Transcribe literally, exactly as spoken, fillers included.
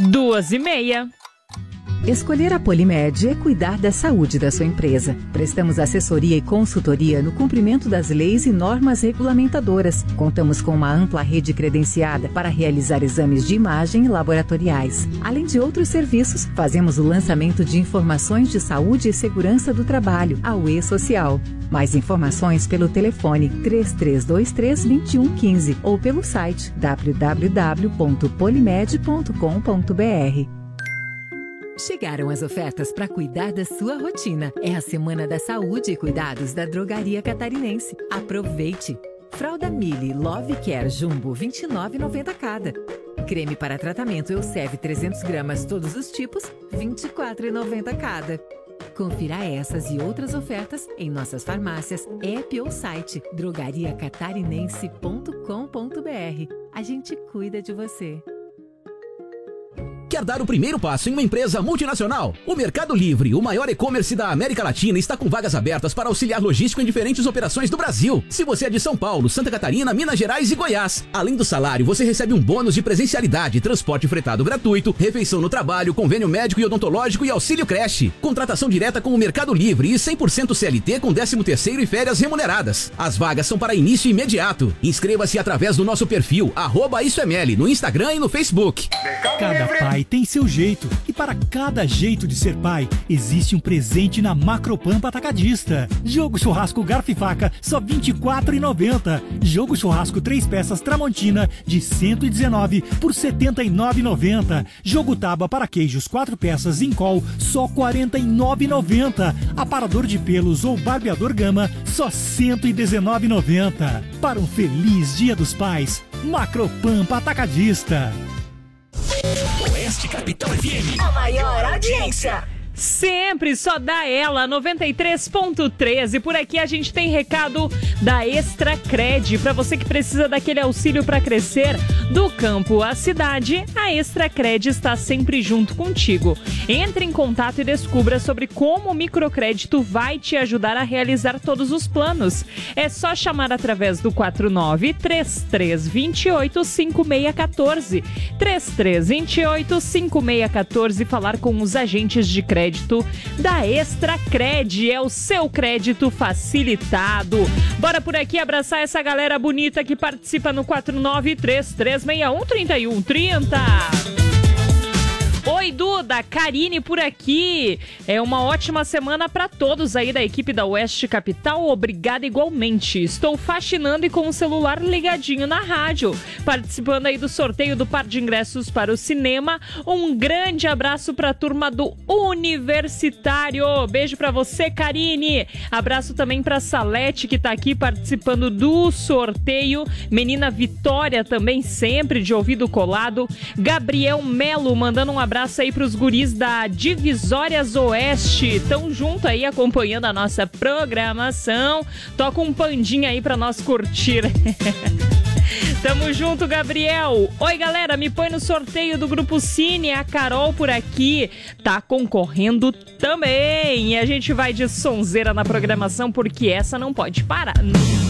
duas e meia. Escolher a Polimed é cuidar da saúde da sua empresa. Prestamos assessoria e consultoria no cumprimento das leis e normas regulamentadoras. Contamos com uma ampla rede credenciada para realizar exames de imagem e laboratoriais. Além de outros serviços, fazemos o lançamento de informações de saúde e segurança do trabalho, a U E Social. Mais informações pelo telefone três três dois três, dois um um cinco ou pelo site w w w ponto polimed ponto com ponto b r. Chegaram as ofertas para cuidar da sua rotina. É a Semana da Saúde e Cuidados da Drogaria Catarinense. Aproveite! Fralda Mili Love Care Jumbo vinte e nove reais e noventa centavos cada. Creme para tratamento Elseve trezentos gramas todos os tipos vinte e quatro reais e noventa centavos cada. Confira essas e outras ofertas em nossas farmácias, app ou site drogaria catarinense ponto com ponto b r. A gente cuida de você. Quer dar o primeiro passo em uma empresa multinacional? O Mercado Livre, o maior e-commerce da América Latina, está com vagas abertas para auxiliar logístico em diferentes operações do Brasil. Se você é de São Paulo, Santa Catarina, Minas Gerais e Goiás, além do salário, você recebe um bônus de presencialidade, transporte fretado gratuito, refeição no trabalho, convênio médico e odontológico e auxílio creche. Contratação direta com o Mercado Livre e cem por cento C L T com décimo terceiro e férias remuneradas. As vagas são para início imediato. Inscreva-se através do nosso perfil, arroba Isso é Meli, no Instagram e no Facebook. Cada pai tem seu jeito, e para cada jeito de ser pai, existe um presente na Macropampa Atacadista. Jogo churrasco garfo e faca, só vinte e quatro reais e noventa centavos. Jogo churrasco três peças Tramontina, de cento e dezenove reais por setenta e nove reais e noventa centavos. Jogo tábua para queijos quatro peças Incol, só quarenta e nove reais e noventa centavos. Aparador de pelos ou barbeador Gama, só cento e dezenove reais e noventa centavos. Para um feliz Dia dos Pais, Macropampa Atacadista. Oeste Capital F M, a maior audiência. Sempre só dá ela, noventa e três ponto treze. Por aqui a gente tem recado da Extra Cred. Para você que precisa daquele auxílio para crescer do campo à cidade, a Extra Cred está sempre junto contigo. Entre em contato e descubra sobre como o microcrédito vai te ajudar a realizar todos os planos. É só chamar através do quatro nove três três dois oito cinco seis um quatro, três três dois oito cinco seis um quatro, e falar com os agentes de crédito da Extra Cred. É o seu crédito facilitado. Bora por aqui abraçar essa galera bonita que participa no quatro nove três três seis um três um três zero. Oi, Duda, Karine por aqui. É uma ótima semana para todos aí da equipe da Oeste Capital. Obrigada igualmente. Estou faxinando e com o celular ligadinho na rádio, participando aí do sorteio do par de ingressos para o cinema. Um grande abraço para a turma do Universitário. Beijo para você, Karine. Abraço também para Salete, que tá aqui participando do sorteio. Menina Vitória também, sempre de ouvido colado. Gabriel Melo mandando um abraço Abraço aí pros guris da Divisórias Oeste. Tão junto aí acompanhando a nossa programação. Toca um pandinha aí pra nós curtir. Tamo junto, Gabriel. Oi, galera, me põe no sorteio do Grupo Cine. A Carol por aqui tá concorrendo também. E a gente vai de sonzeira na programação, porque essa não pode parar.